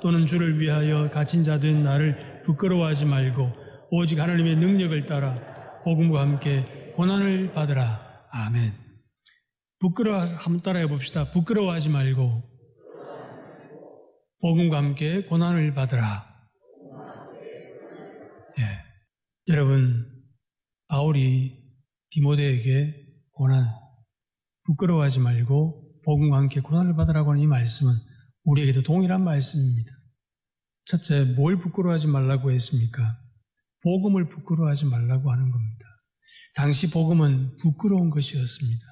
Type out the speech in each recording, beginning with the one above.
또는 주를 위하여 갇힌 자 된 나를 부끄러워하지 말고 오직 하나님의 능력을 따라 복음과 함께 고난을 받으라. 아멘. 한번 따라해 봅시다. 부끄러워하지 말고 복음과 함께 고난을 받으라. 예. 여러분, 바울이 디모데에게 부끄러워하지 말고 복음과 함께 고난을 받으라고 하는 이 말씀은 우리에게도 동일한 말씀입니다. 첫째, 뭘 부끄러워하지 말라고 했습니까? 복음을 부끄러워하지 말라고 하는 겁니다. 당시 복음은 부끄러운 것이었습니다.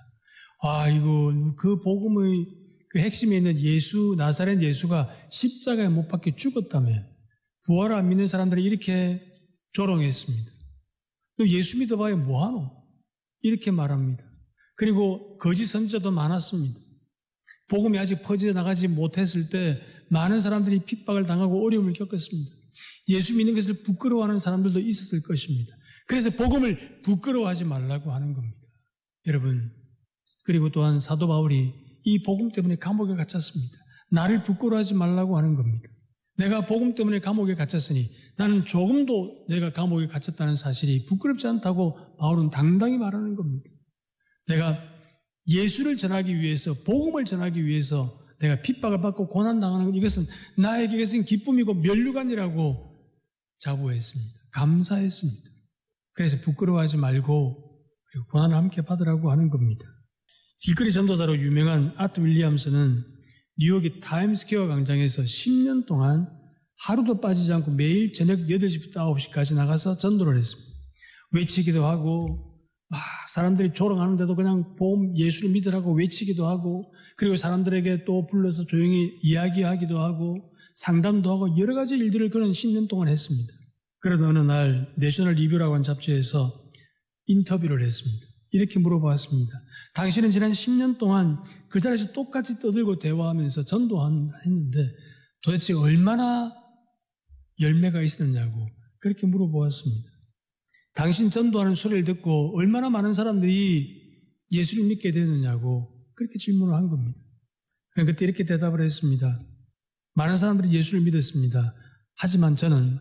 그 복음의 그 핵심에 있는 나사렛 예수가 십자가에 못 박혀 죽었다며 부활을 안 믿는 사람들이 이렇게 조롱했습니다. 너 예수 믿어봐야 뭐하노? 이렇게 말합니다. 그리고 거짓 선지자도 많았습니다. 복음이 아직 퍼져나가지 못했을 때 많은 사람들이 핍박을 당하고 어려움을 겪었습니다. 예수 믿는 것을 부끄러워하는 사람들도 있었을 것입니다. 그래서 복음을 부끄러워하지 말라고 하는 겁니다. 여러분, 그리고 또한 사도 바울이 이 복음 때문에 감옥에 갇혔습니다. 나를 부끄러워하지 말라고 하는 겁니다. 내가 복음 때문에 감옥에 갇혔으니 나는 조금도 내가 감옥에 갇혔다는 사실이 부끄럽지 않다고 바울은 당당히 말하는 겁니다. 내가 예수를 전하기 위해서, 복음을 전하기 위해서 내가 핍박을 받고 고난당하는 것, 이것은 나에게 이것은 기쁨이고 면류관이라고 자부했습니다. 감사했습니다. 그래서 부끄러워하지 말고 고난을 함께 받으라고 하는 겁니다. 길거리 전도사로 유명한 아트 윌리엄스는 뉴욕의 타임스퀘어 광장에서 10년 동안 하루도 빠지지 않고 매일 저녁 8시부터 9시까지 나가서 전도를 했습니다. 외치기도 하고 막 사람들이 조롱하는데도 그냥 예수를 믿으라고 외치기도 하고, 그리고 사람들에게 또 불러서 조용히 이야기하기도 하고 상담도 하고 여러 가지 일들을 그는 10년 동안 했습니다. 그러던 어느 날 내셔널 리뷰라고 하는 잡지에서 인터뷰를 했습니다. 이렇게 물어봤습니다. 당신은 지난 10년 동안 그 자리에서 똑같이 떠들고 대화하면서 전도했는데 도대체 얼마나 열매가 있었냐고 그렇게 물어보았습니다. 당신 전도하는 소리를 듣고 얼마나 많은 사람들이 예수를 믿게 되느냐고 그렇게 질문을 한 겁니다. 그때 이렇게 대답을 했습니다. 많은 사람들이 예수를 믿었습니다. 하지만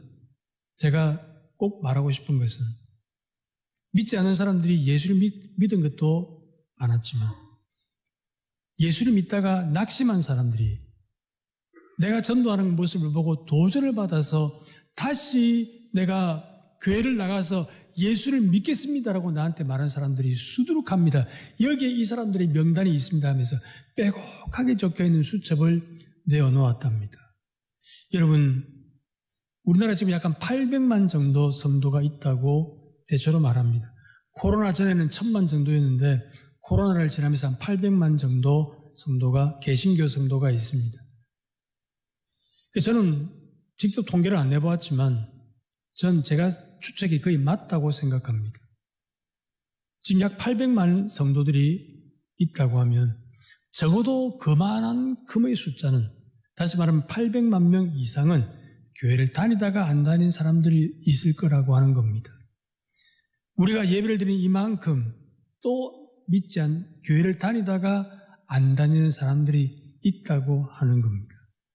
제가 꼭 말하고 싶은 것은 믿지 않는 사람들이 예수를 믿은 것도 많았지만 예수를 믿다가 낙심한 사람들이 내가 전도하는 모습을 보고 도전을 받아서 다시 내가 교회를 나가서 예수를 믿겠습니다라고 나한테 말하는 사람들이 수두룩합니다. 여기에 이 사람들의 명단이 있습니다 하면서 빼곡하게 적혀있는 수첩을 내어놓았답니다. 여러분, 우리나라 지금 약간 800만 정도 성도가 있다고 대체로 말합니다. 코로나 전에는 1000만 정도였는데 코로나를 지나면서 한 800만 정도 개신교 성도가 있습니다. 저는 직접 통계를 안 내보았지만 제가 추측이 거의 맞다고 생각합니다. 지금 약 800만 성도들이 있다고 하면 적어도 그만한 금의 숫자는, 다시 말하면 800만 명 이상은 교회를 다니다가 안 다닌 사람들이 있을 거라고 하는 겁니다. 우리가 예배를 드린 이만큼 또 교회를 다니다가 안 다니는 사람들이 있다고 하는 겁니다.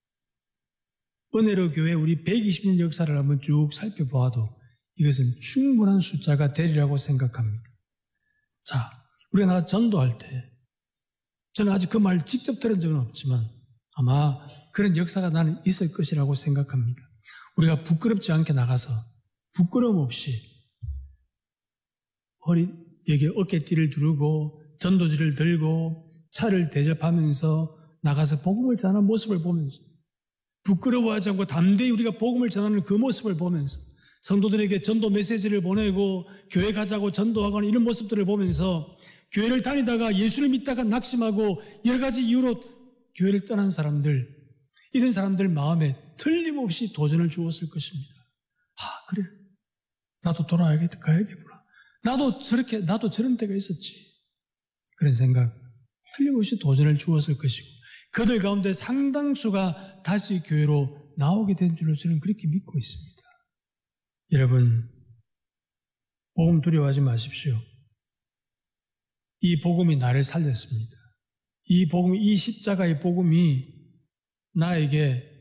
은혜로 교회 우리 120년 역사를 한번 쭉 살펴보아도 이것은 충분한 숫자가 되리라고 생각합니다. 자, 우리가 나가 전도할 때 저는 아직 그 말 직접 들은 적은 없지만 아마 그런 역사가 나는 있을 것이라고 생각합니다. 우리가 부끄럽지 않게 나가서 부끄러움 없이 여기 어깨띠를 두르고 전도지를 들고 차를 대접하면서 나가서 복음을 전하는 모습을 보면서 부끄러워하지 않고 담대히 우리가 복음을 전하는 그 모습을 보면서 성도들에게 전도 메시지를 보내고 교회 가자고 전도하고 하는 이런 모습들을 보면서 교회를 다니다가 예수를 믿다가 낙심하고 여러 가지 이유로 교회를 떠난 사람들, 이런 사람들 마음에 틀림없이 도전을 주었을 것입니다. 그래. 나도 가야겠구나. 나도 저런 때가 있었지. 그런 생각, 틀림없이 도전을 주었을 것이고 그들 가운데 상당수가 다시 교회로 나오게 된 줄로 저는 그렇게 믿고 있습니다. 여러분, 복음 두려워하지 마십시오. 이 복음이 나를 살렸습니다. 이 십자가의 복음이 나에게